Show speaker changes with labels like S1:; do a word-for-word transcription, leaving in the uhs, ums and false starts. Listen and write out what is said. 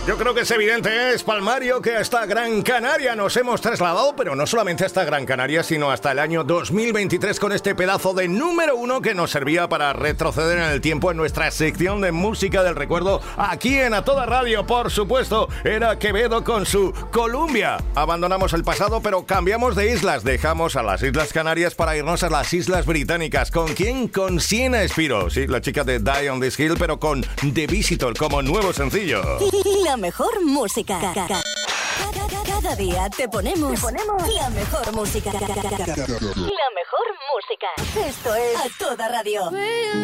S1: Yo creo que es evidente, es palmario que hasta Gran Canaria nos hemos trasladado, pero no solamente hasta Gran Canaria, sino hasta el año dos mil veintitrés con este pedazo de número uno que nos servía para retroceder en el tiempo en nuestra sección de música del recuerdo aquí en A Toda Radio. Por supuesto, era Quevedo con su Columbia. Abandonamos el pasado, pero cambiamos de islas. Dejamos a las Islas Canarias para irnos a las Islas Británicas. ¿Con quién? Con Sienna Spiro, sí, la chica de Die on This Hill, pero con The Visitor como nuevo sencillo.
S2: La mejor música. Cada, cada día te ponemos, te ponemos la mejor música. La mejor música. Esto es A Toda Radio.